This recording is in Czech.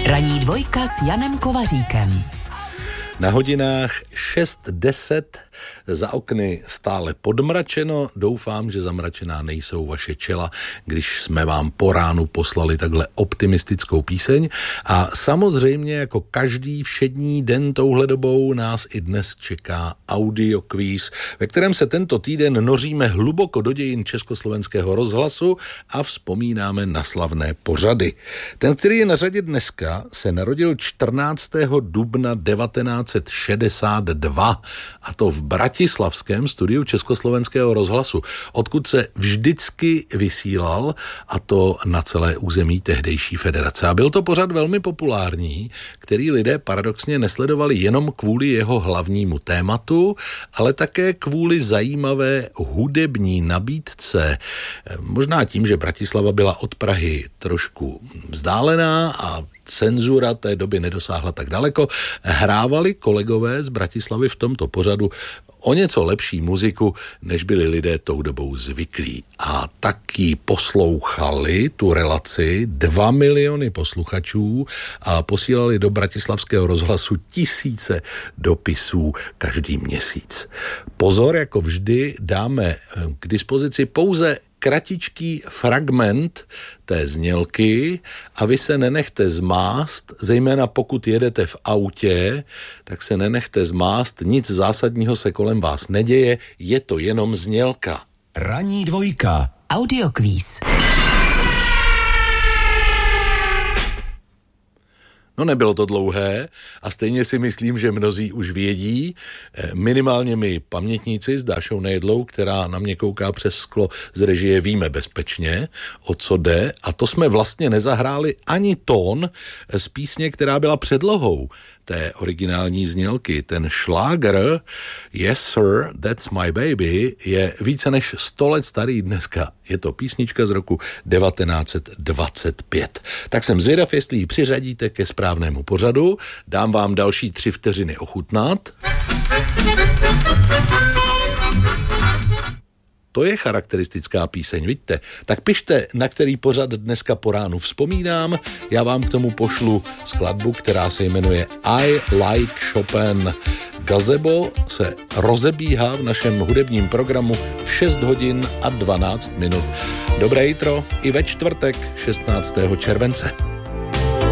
Ranní dvojka s Janem Kovaříkem. Na hodinách 6:10, za okny stále podmračeno. Doufám, že zamračená nejsou vaše čela, když jsme vám po ránu poslali takhle optimistickou píseň. A samozřejmě jako každý všední den touhle dobou nás i dnes čeká audiokvíz, ve kterém se tento týden noříme hluboko do dějin Československého rozhlasu a vzpomínáme na slavné pořady. Ten, který je na řadě dneska, se narodil 14. dubna 1962, a to v bratislavském studiu Československého rozhlasu, odkud se vždycky vysílal, a to na celé území tehdejší federace. A byl to pořad velmi populární, který lidé paradoxně nesledovali jenom kvůli jeho hlavnímu tématu, ale také kvůli zajímavé hudební nabídce. Možná tím, že Bratislava byla od Prahy trošku vzdálená a cenzura té doby nedosáhla tak daleko, hrávali kolegové z Bratislavy v tomto pořadu o něco lepší muziku, než byli lidé tou dobou zvyklí. A taky poslouchali tu relaci 2 miliony posluchačů a posílali do bratislavského rozhlasu tisíce dopisů každý měsíc. Pozor, jako vždy dáme k dispozici pouze kratičký fragment té znělky a vy se nenechte zmást, zejména pokud jedete v autě, tak se nenechte zmást, nic zásadního se kolem vás neděje, je to jenom znělka. Ranní dvojka. Audiokvíz. No, nebylo to dlouhé a stejně si myslím, že mnozí už vědí, minimálně my pamětníci s Dášou Nejedlou, která na mě kouká přes sklo z režie, víme bezpečně, o co jde, a to jsme vlastně nezahráli ani tón z písně, která byla předlohou té originální znělky. Ten šláger Yes Sir, That's My Baby je více než 100 let starý dneska. Je to písnička z roku 1925. Tak jsem zvědav, jestli ji přiřadíte ke správnému pořadu. Dám vám další 3 vteřiny ochutnat. To je charakteristická píseň, vidíte? Tak pište, na který pořad dneska po ránu vzpomínám. Já vám k tomu pošlu skladbu, která se jmenuje I Like Chopin. Gazebo se rozebíhá v našem hudebním programu v 6 hodin a 12 minut. Dobré jitro i ve čtvrtek 16. července.